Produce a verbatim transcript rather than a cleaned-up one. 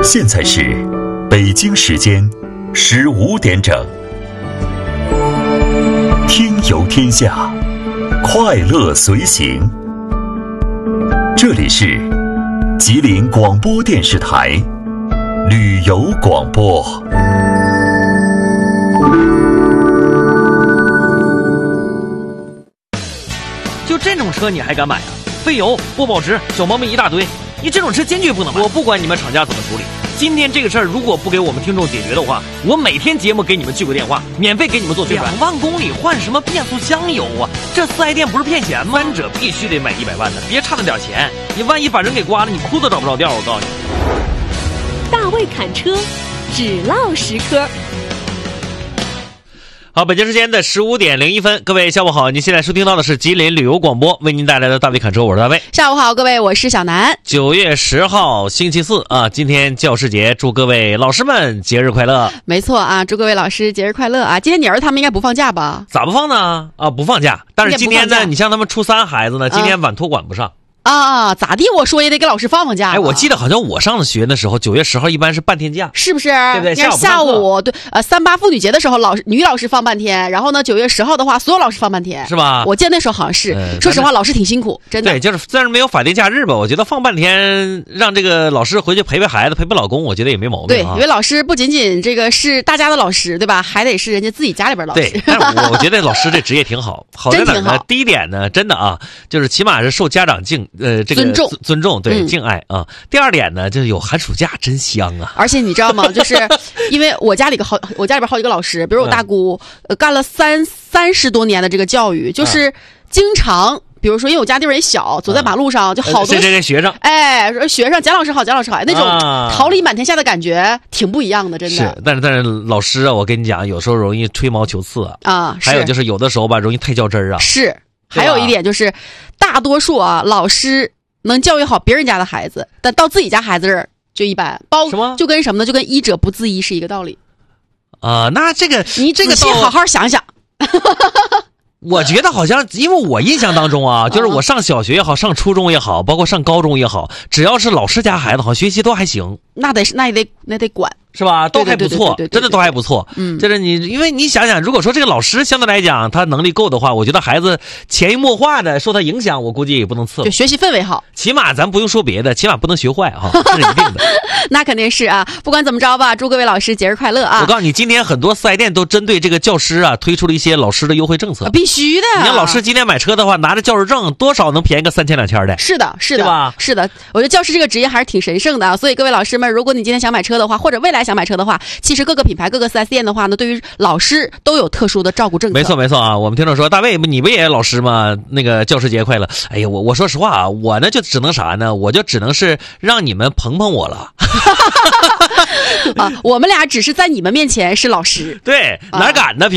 现在是北京时间十五点整。听游天下，快乐随行。这里是吉林广播电视台旅游广播。 就这种车你还敢买啊？费油、不保值，小毛病一大堆，你这种车坚决不能买。我不管你们厂家怎么处理，今天这个事儿如果不给我们听众解决的话，我每天节目给你们聚个电话，免费给你们做宣传。两万公里换什么变速箱油啊？这四 S 店不是骗钱吗？三者必须得买一百万的，别差那点钱，你万一把人给刮了，你哭都找不着调。我告诉你， 大卫侃车，只唠实科。 好，北京时间的十五点零一分，各位下午好，您现在收听到的是吉林旅游广播为您带来的大卫侃车，我是大卫。 下午好，各位，我是小南。 九月十号星期四啊，今天教师节，祝各位老师们节日快乐。 没错啊，祝各位老师节日快乐啊！今天你儿子他们应该不放假吧？ 咋不放呢？啊，不放假，但是今天呢，你像他们初三孩子呢，今天晚托管不上。 啊，咋地？我说也得给老师放放假。 哎，我记得好像我上的学的时候，九月十号一般是半天假， 是不是？ 对不对？下午下午对，呃，三八妇女节的时候，老师女老师放半天，然后呢，九月十号的话，所有老师放半天， 是吧？ 我记得那时候好像是。嗯、说实话，老师挺辛苦，真的。 对，就是虽然没有法定假日吧，我觉得放半天，让这个老师回去陪陪孩子，陪陪老公，我觉得也没毛病、啊。 对，因为老师不仅仅这个是大家的老师，对吧？还得是人家自己家里边老师。 对，但是我我觉得老师这职业挺好，好在哪儿呢？第一点呢，真的啊，就是起码是受家长敬呃这个尊重。 尊重对、嗯、敬爱啊。第二点呢，就是有寒暑假，真香啊！ 而且你知道吗？就是因为我家里个好，我家里边好几个老师，比如我大姑，嗯、呃，干了三三十多年的这个教育，就是经常。比如说，因为我家地方也小，走在马路上就好多、 嗯、这这学生， 哎，学生蒋老师好，蒋老师好，那种桃李满天下的感觉挺不一样的，真的。 是，但是但是老师啊，我跟你讲，有时候容易吹毛求疵啊， 啊， 还有就是有的时候吧，容易太较真儿啊。 是，还有一点就是，大多数啊，老师能教育好别人家的孩子，但到自己家孩子这儿就一般。包什么？ 就跟什么呢？就跟医者不自医是一个道理。 啊、呃，那这个你这个先好好想想。 我觉得好像，因为我印象当中啊，就是我上小学也好，上初中也好，包括上高中也好，只要是老师家孩子，好像学习都还行。 那得那也得那得管。 是吧？都还不错，真的都还不错。 嗯， 就是你，因为你想想，如果说这个老师相对来讲他能力够的话，我觉得孩子潜移默化的受他影响，我估计也不能次了。 就学习氛围好， 起码咱不用说别的，起码不能学坏哈，这是一定的。 那肯定是啊，不管怎么着吧，祝各位老师节日快乐啊！ 我告诉你，今天很多四 S 店都针对这个教师啊，推出了一些老师的优惠政策。 啊、必须的。 你看老师今天买车的话，拿着教师证，多少能便宜个三千两千的。 是的，是的， 对吧？ 是的，我觉得教师这个职业还是挺神圣的啊。所以各位老师们，如果你今天想买车的话，或者未来想买车的话，其实各个品牌、各个 四 S 店的话呢，对于老师都有特殊的照顾政策。 没错，没错啊！我们听众说，大卫，你不也老师吗？那个教师节快乐！哎呀，我我说实话啊，我呢就只能啥呢？我就只能是让你们捧捧我了。 啊，我们俩只是在你们面前是老师， 对，哪敢呢？